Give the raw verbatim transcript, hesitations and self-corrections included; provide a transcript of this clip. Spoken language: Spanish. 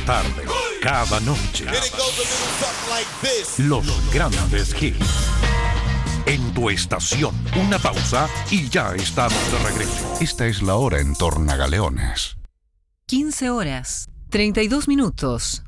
tarde, cada noche. Los grandes hits. En tu estación, una pausa y ya estamos de regreso. Esta es la hora en Tornagaleones. quince horas, treinta y dos minutos.